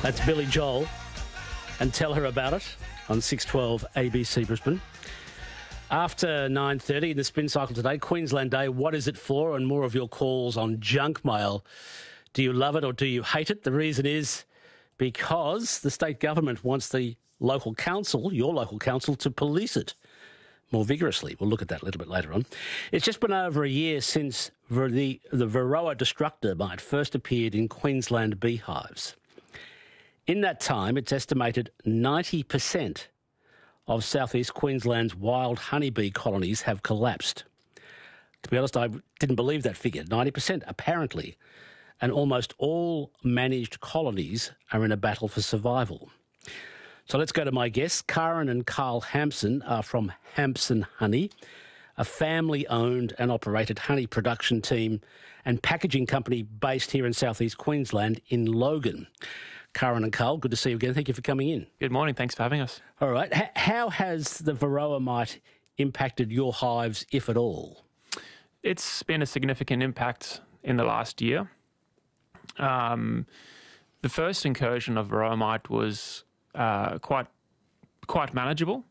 That's Billy Joel, and Tell Her About It on 612 ABC Brisbane. After 9:30 in the Spin Cycle today, Queensland Day, what is it for? And more of your calls on junk mail. Do you love it or do you hate it? The reason is because the state government wants the local council, your local council, to police it more vigorously. We'll look at that a little bit later on. It's just been over a year since the Varroa destructor mite first appeared in Queensland beehives. In that time, it's estimated 90% of southeast Queensland's wild honeybee colonies have collapsed. To be honest, I didn't believe that figure. 90% apparently. And almost all managed colonies are in a battle for survival. So let's go to my guests. Karen and Carl Hampson are from Hampson Honey, a family-owned and operated honey production team and packaging company based here in southeast Queensland in Logan. Karen and Carl, good to see you again. Thank you for coming in. Good morning. Thanks for having us. All right. How has the Varroa mite impacted your hives, if at all? It's been a significant impact in the last year. The first incursion of Varroa mite was quite manageable.